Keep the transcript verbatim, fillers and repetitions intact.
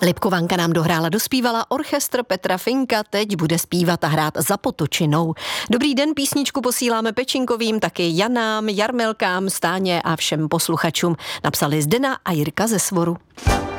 Lipkovanka nám dohrála, dospívala, orchestr Petra Finka teď bude zpívat a hrát Za Potočinou. Dobrý den, písničku posíláme Pečinkovým, taky Janám, Jarmelkám, Stáně a všem posluchačům. Napsali Zdena a Jirka ze Svoru.